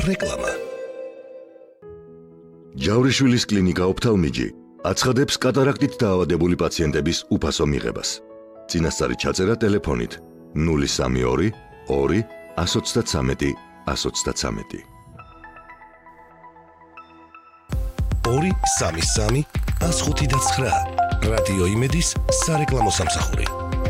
რეკლამა. ჯავრიშვილის კლინიკა ოფთალმიჯი აცხადებს კატარაქტით დაავადებული პაციენტების უფასო მიღებას. წინასწარი ჩაწერა ტელეფონით 032 2 133 133. 233 159 რადიო იმედის სარეკლამო სამსახური.